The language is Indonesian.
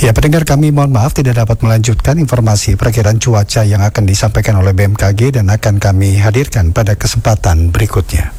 Ya, pendengar kami mohon maaf tidak dapat melanjutkan informasi perkiraan cuaca yang akan disampaikan oleh BMKG dan akan kami hadirkan pada kesempatan berikutnya.